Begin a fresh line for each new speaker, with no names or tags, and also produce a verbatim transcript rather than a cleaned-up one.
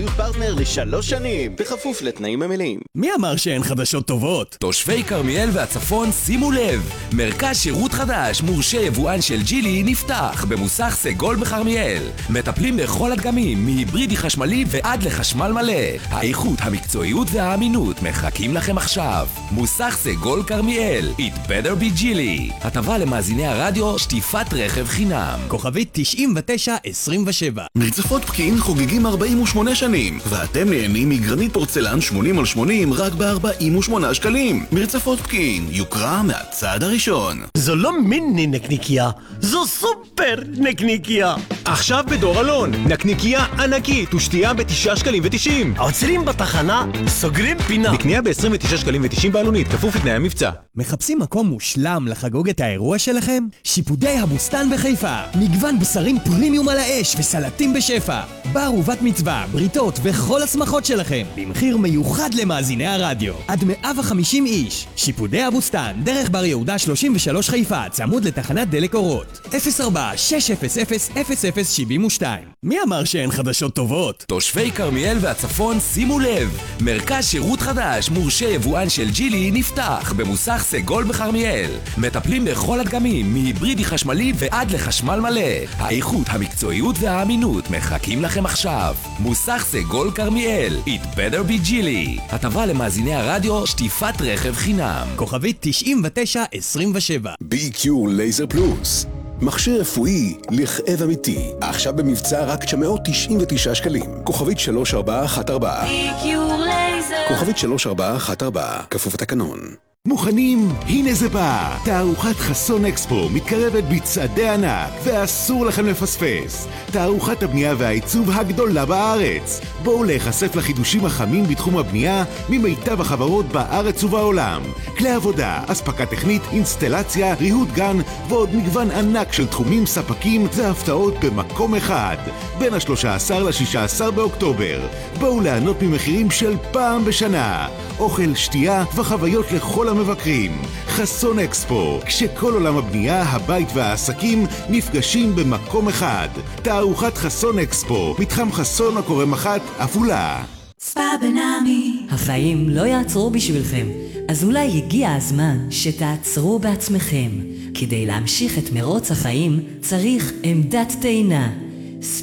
פרטנר לשלוש שנים, בכפוף לתנאים המלאים.
מי אמר שאין חדשות טובות?
תושבי כרמיאל והצפון, שימו לב, מרכז שירות חדש מורשה יבואן של ג'ילי נפתח במוסך סגול בכרמיאל. מטפלים לכל הדגמים, מהיברידי חשמלי ועד לחשמל מלא. האיכות, המקצועיות והאמינות מחכים לכם עכשיו. מוסך סגול כרמיאל, It better be ג'ילי. הטבה למאזיני הרדיו, שטיפת רכב חינם.
כוכבית תשעים ותשע עשרים ושבע.
מרצפות פקין חוגגים ארבעים ושמונה שנים, ואתם נהנים מגרנית פורצלן שמונים על שמונים רק ב-ארבעים ושמונה שקלים. מרצפות פקין, יוקרה מהצעד הראשון.
זו לא מיני נקניקיה, זו סופר נקניקיה.
עכשיו בדור אלון, נקניקיה ענקית ושתייה בתשעה שקלים ותשעים.
עוצרים בתחנה, סוגרים פינה.
נקניה ב-עשרים ותשעה שקלים ותשעים בעלונית, כפוף לתנאי המבצע.
מחפשים מקום מושלם לחגוג את האירוע שלכם? שיפודי הבוסתן בחיפה. מגוון בשרים פרימיום על האש וסלטים בשפע. בר ובת מצווה, בריתות וכל הסמכות שלכם. במחיר מיוחד למאזיני הרדיו. עד מאה וחמישים איש. שיפודי הבוסתן, דרך בר יהודה שלושים ושלוש חיפה, צמוד לתחנת דלק אורות. אפס ארבע שש אפס אפס אפס אפס שבעים ושתיים. מי אמר שאין חדשות טובות?
תושבי כרמיאל והצפון, שימו לב, מרכז שירות חדש מורשה יבואן של ג'ילי נפתח במוסך סגול בכרמיאל. מטפלים בכל הדגמים, מהיברידי חשמלי ועד לחשמל מלא. האיכות, המקצועיות והאמינות מחכים לכם עכשיו. מוסך סגול כרמיאל, It better be ג'ילי. הטבה למאזיני הרדיו, שטיפת רכב חינם.
כוכבית תשעים ותשע עשרים ושבע.
בי קיו לייזר פלוס, מכשיר רפואי לכאב אמיתי, עכשיו במבצע רק תשע מאות תשעים ותשעה שקלים. כוכבית שלוש ארבע אחת ארבע.
בי קיו לייזר.
כוכבית שלוש ארבע אחת ארבע. כפוף התקנון.
מוכנים? הנה זה בא! תערוכת חסון אקספו מתקרבת בצעדי ענק, ואסור לכם לפספס. תערוכת הבנייה והעיצוב הגדולה בארץ. בואו להיחשף לחידושים החמים בתחום הבנייה ממיטב החברות בארץ ובעולם. כלי עבודה, אספקה טכנית, אינסטלציה, ריהוט גן ועוד מגוון ענק של תחומים, ספקים והפתעות במקום אחד. בין ה-שלושה עשר ל-שישה עשר באוקטובר. בואו ליהנות ממחירים של פעם בשנה. אוכל, שתייה וחוויות לכל המבקרים. חסון אקספו, כשכל עולם הבנייה, הבית והעסקים נפגשים במקום אחד. תערוכת חסון אקספו, מתחם חסון הקורא מחת, עפולה.
ספא בנעמי.
החיים לא יעצרו בשבילכם, אז אולי הגיע הזמן שתעצרו בעצמכם. כדי להמשיך את מרוץ החיים צריך עמדת טעינה.